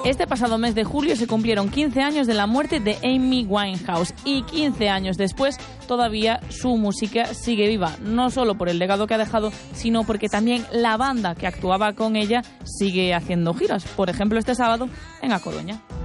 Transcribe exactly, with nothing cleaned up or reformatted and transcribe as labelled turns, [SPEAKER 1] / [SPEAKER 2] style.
[SPEAKER 1] Este pasado mes de julio se cumplieron quince años de la muerte de Amy Winehouse y quince años después todavía su música sigue viva, no solo por el legado que ha dejado, sino porque también la banda que actuaba con ella sigue haciendo giras, por ejemplo este sábado en A Coruña.